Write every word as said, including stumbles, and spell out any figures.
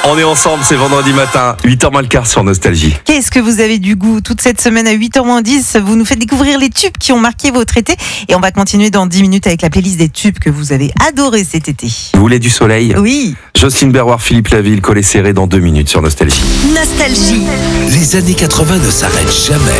On est ensemble, c'est vendredi matin, huit heures moins le quart sur Nostalgie. Qu'est-ce que vous avez du goût toute cette semaine à huit heures moins dix? Vous nous faites découvrir les tubes qui ont marqué votre été. Et on va continuer dans dix minutes avec la playlist des tubes que vous avez adoré cet été. Vous voulez du soleil? Oui. Jocelyne Berroir, Philippe Laville, collé serré dans deux minutes sur Nostalgie. Nostalgie. Les années quatre-vingts ne s'arrêtent jamais.